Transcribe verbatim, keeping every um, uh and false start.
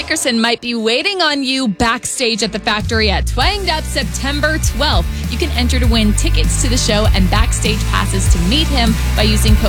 Dickerson might be waiting on you backstage at the factory at Twanged Up September twelfth. You can enter to win tickets to the show and backstage passes to meet him by using code